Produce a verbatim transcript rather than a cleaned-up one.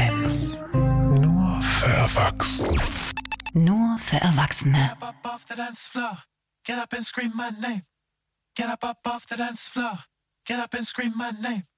eins. Nur für Erwachsene. Nur für Erwachsene. Get up off the dance floor. Get up and scream my name. Get up up off the dance floor. Get up and scream my name.